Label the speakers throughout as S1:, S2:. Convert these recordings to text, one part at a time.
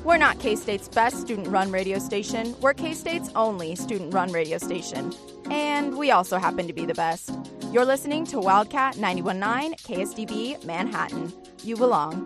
S1: We're not K-State's best student-run radio station. We're K-State's only student-run radio station. And we also happen to be the best. You're listening to Wildcat 91.9 KSDB Manhattan. You belong.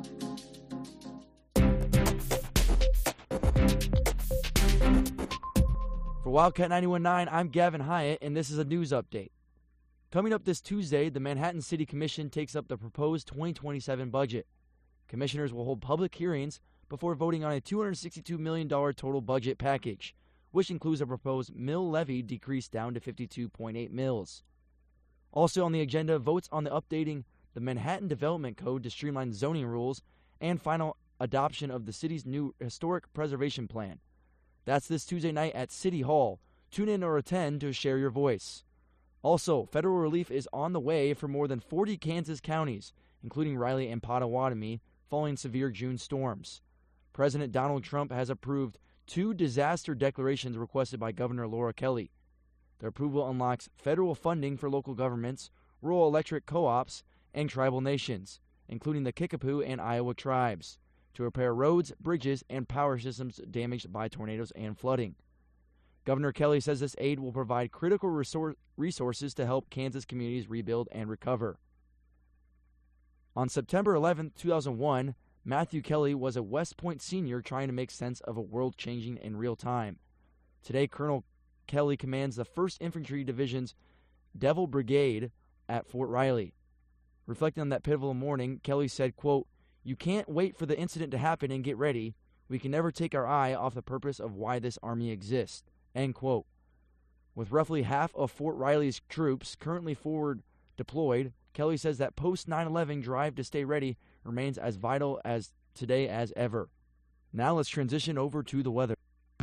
S2: For Wildcat 91.9, I'm Gavin Hyatt, and this is a news update. Coming up this Tuesday, the Manhattan City Commission takes up the proposed 2027 budget. Commissioners will hold public hearings before voting on a $262 million total budget package, which includes a proposed mill levy decreased down to 52.8 mills. Also on the agenda, votes on the updating the Manhattan Development Code to streamline zoning rules and final adoption of the city's new historic preservation plan. That's this Tuesday night at City Hall. Tune in or attend to share your voice. Also, federal relief is on the way for more than 40 Kansas counties, including Riley and Pottawatomie, following severe June storms. President Donald Trump has approved 2 disaster declarations requested by Governor Laura Kelly. The approval unlocks federal funding for local governments, rural electric co-ops, and tribal nations, including the Kickapoo and Iowa tribes, to repair roads, bridges, and power systems damaged by tornadoes and flooding. Governor Kelly says this aid will provide critical resources to help Kansas communities rebuild and recover. On September 11, 2001, Matthew Kelly was a West Point senior trying to make sense of a world changing in real time. Today, Colonel Kelly commands the 1st Infantry Division's Devil Brigade at Fort Riley. Reflecting on that pivotal morning, Kelly said, quote, "You can't wait for the incident to happen and get ready. We can never take our eye off the purpose of why this army exists." End quote. With roughly half of Fort Riley's troops currently forward deployed, Kelly says that post-9/11 drive to stay ready remains as vital as today as ever. Now let's transition over to the weather.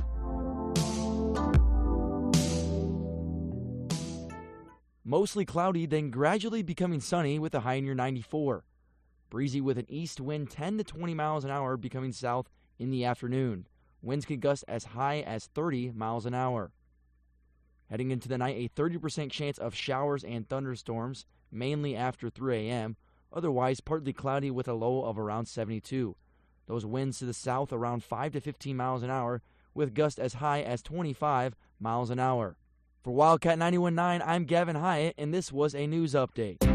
S2: Mostly cloudy, then gradually becoming sunny with a high near 94. Breezy with an east wind 10 to 20 miles an hour becoming south in the afternoon. Winds can gust as high as 30 miles an hour. Heading into the night, a 30% chance of showers and thunderstorms, mainly after 3 a.m., otherwise partly cloudy with a low of around 72. Those winds to the south around 5 to 15 miles an hour, with gusts as high as 25 miles an hour. For Wildcat 91.9, I'm Gavin Hyatt, and this was a news update.